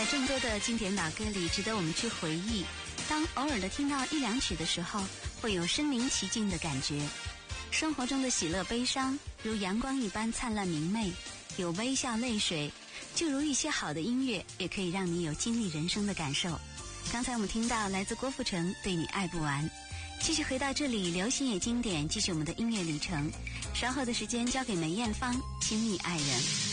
在众多的经典老歌里，值得我们去回忆。当偶尔的听到一两曲的时候，会有身临其境的感觉。生活中的喜乐悲伤，如阳光一般灿烂明媚，有微笑泪水，就如一些好的音乐，也可以让你有经历人生的感受。刚才我们听到来自郭富城对你爱不完。继续回到这里，流行也经典，继续我们的音乐旅程。稍后的时间交给梅艳芳，亲密爱人。